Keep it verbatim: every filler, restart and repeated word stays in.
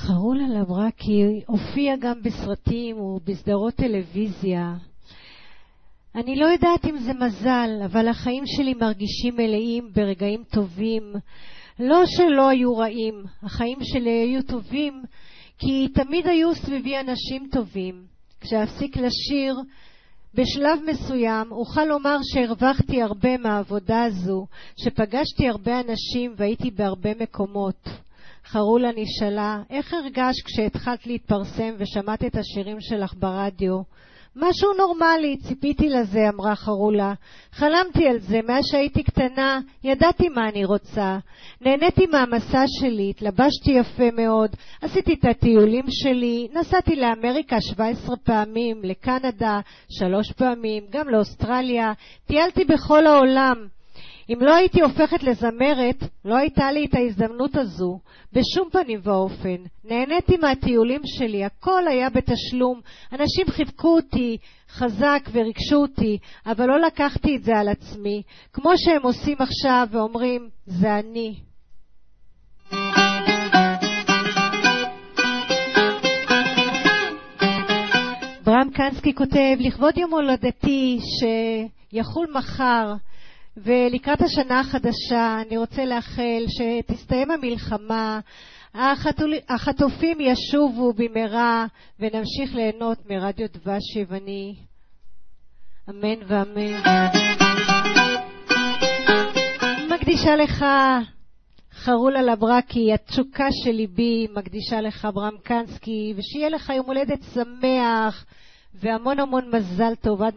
חרולה לברקי הופיע גם בסרטים ובסדרות טלוויזיה. אני לא יודעת אם זה מזל, אבל החיים שלי מרגישים מלאים ברגעים טובים. לא שלא היו רעים, החיים שלי היו טובים, כי תמיד היו סביבי אנשים טובים. כשאפסיק לשיר, בשלב מסוים אוכל לומר שהרווחתי הרבה מהעבודה הזו, שפגשתי הרבה אנשים והייתי בהרבה מקומות. חרולה נשאלה, איך הרגש כשהתחלת להתפרסם ושמעת את השירים שלך ברדיו? משהו נורמלי, ציפיתי לזה, אמרה חרולה. חלמתי על זה, מאז שהייתי קטנה, ידעתי מה אני רוצה. נהניתי מהמסע שלי, התלבשתי יפה מאוד, עשיתי את הטיולים שלי, נסעתי לאמריקה שבע עשרה פעמים, לקנדה שלוש פעמים, גם לאוסטרליה, טיילתי בכל העולם. אם לא הייתי הופכת לזמרת, לא הייתה לי את ההזדמנות הזו, בשום פנים ואופן. נהניתי מהטיולים שלי, הכל היה בתשלום, אנשים חיבקו אותי חזק ורגשו אותי, אבל לא לקחתי את זה על עצמי, כמו שהם עושים עכשיו ואומרים, זה אני. ברם קנסקי כותב, לכבוד יום הולדתי שיחול מחר, ולקראת השנה החדשה אני רוצה לאחל שתסתיים המלחמה, החטול... החטופים ישובו במהרה ונמשיך ליהנות מרדיו דבש יווני. אמן ואמן. מקדישה לך חרולה לברקי, התשוקה של ליבי, מקדישה לך ברם קנסקי, ושיהיה לך יום הולדת שמח והמון המון מזל טוב עד